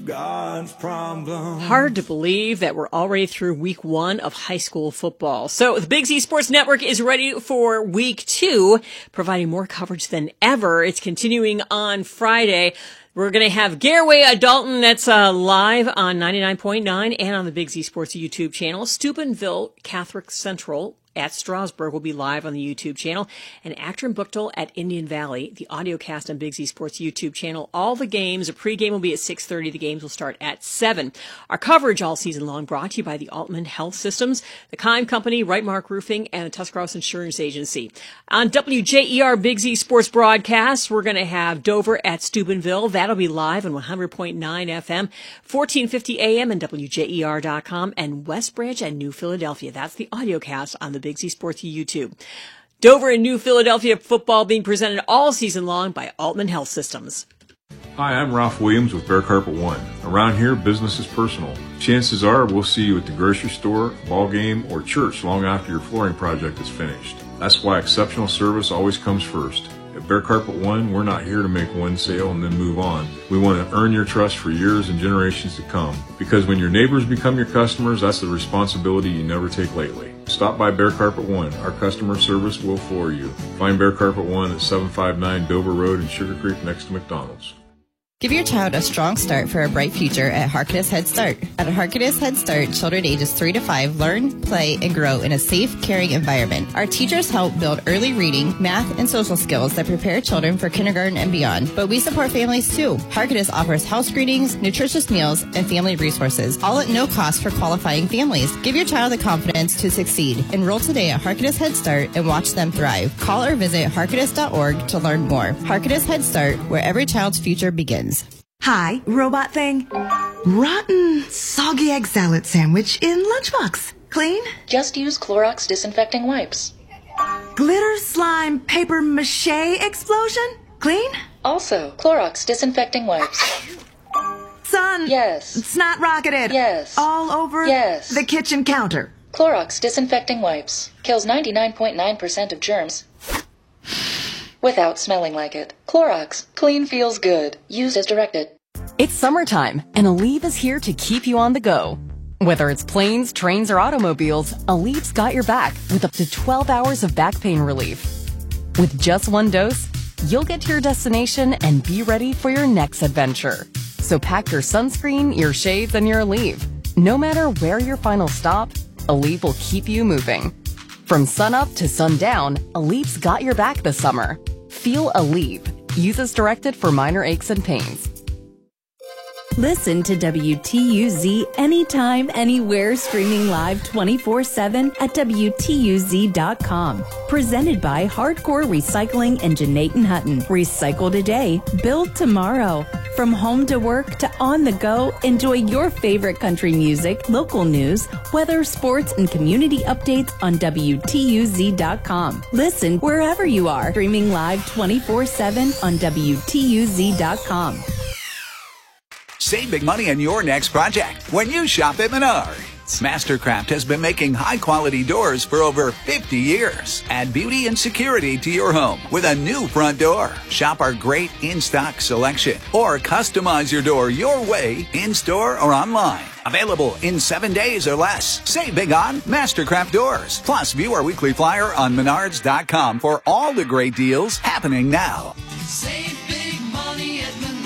God's problem. Hard to believe that we're already through week 1 of high school football. So the Big Z Sports Network is ready for week 2, providing more coverage than ever. It's continuing on Friday. We're going to have Garaway Dalton, that's live on 99.9 and on the Big Z Sports YouTube channel. Steubenville Catholic Central at Strasburg will be live on the YouTube channel, and Acton Buchtel at Indian Valley, the audio cast on Big Z Sports YouTube channel. All the games, a pregame will be at 6:30. The games will start at 7. Our coverage all season long brought to you by the Altman Health Systems, the Kime Company, Right Mark Roofing, and the Tuscarawas Insurance Agency. On WJER Big Z Sports broadcast, we're going to have Dover at Steubenville. That'll be live on 100.9 FM, 1450 AM, and WJER.com, and West Branch and New Philadelphia. That's the audio cast on the Big Z Sports YouTube. Dover and New Philadelphia football being presented all season long by Altman Health Systems. Hi, I'm Ralph Williams with Bear Carpet One. Around here, business is personal. Chances are we'll see you at the grocery store, ball game, or church long after your flooring project is finished. That's why exceptional service always comes first. At Bear Carpet One, we're not here to make one sale and then move on. We want to earn your trust for years and generations to come. Because when your neighbors become your customers, that's the responsibility you never take lightly. Stop by Bear Carpet One. Our customer service will floor you. Find Bear Carpet One at 759 Dover Road in Sugar Creek next to McDonald's. Give your child a strong start for a bright future at Harkness Head Start. At Harkness Head Start, children ages 3 to 5 learn, play, and grow in a safe, caring environment. Our teachers help build early reading, math, and social skills that prepare children for kindergarten and beyond. But we support families too. Harkness offers house screenings, nutritious meals, and family resources, all at no cost for qualifying families. Give your child the confidence to succeed. Enroll today at Harkness Head Start and watch them thrive. Call or visit harkness.org to learn more. Harkness Head Start, where every child's future begins. Hi, robot thing. Rotten, soggy egg salad sandwich in lunchbox. Clean? Just use Clorox disinfecting wipes. Glitter slime paper mache explosion? Clean? Also, Clorox disinfecting wipes. Son. Yes. Snot rocketed. Yes. All over Yes. the kitchen counter. Clorox disinfecting wipes. Kills 99.9% of germs without smelling like it. Clorox. Clean feels good. Used as directed. It's summertime, and Aleve is here to keep you on the go. Whether it's planes, trains, or automobiles, Aleve's got your back with up to 12 hours of back pain relief. With just one dose, you'll get to your destination and be ready for your next adventure. So pack your sunscreen, your shades, and your Aleve. No matter where your final stop, Aleve will keep you moving. From sunup to sundown, Aleve's got your back this summer. Feel Aleve. Use as directed for minor aches and pains. Listen to WTUZ anytime, anywhere, streaming live 24/7 at WTUZ.com. Presented by Hardcore Recycling in Janayton Hutton. Recycle today, build tomorrow. From home to work to on the go, enjoy your favorite country music, local news, weather, sports, and community updates on WTUZ.com. Listen wherever you are, streaming live 24/7 on WTUZ.com. Save big money on your next project when you shop at Menards. Mastercraft has been making high-quality doors for over 50 years. Add beauty and security to your home with a new front door. Shop our great in-stock selection or customize your door your way in-store or online. Available in 7 days or less. Save big on Mastercraft doors. Plus, view our weekly flyer on Menards.com for all the great deals happening now. Save big money at Menards.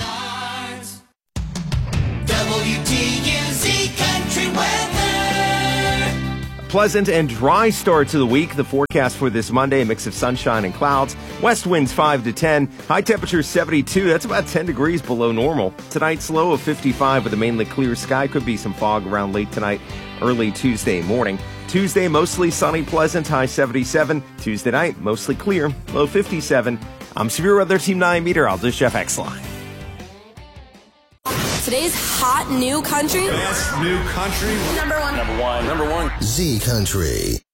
WTUZ Country Weather. Pleasant and dry start to the week. The forecast for this Monday, a mix of sunshine and clouds. West winds 5 to 10. High temperature 72. That's about 10 degrees below normal. Tonight's low of 55 with a mainly clear sky. Could be some fog around late tonight, early Tuesday morning. Tuesday, mostly sunny, pleasant, high 77. Tuesday night, mostly clear, low 57. I'm Severe Weather Team 9 meteorologist Jeff Exline. Today's hot new country. Best new country. Number one. Z Country.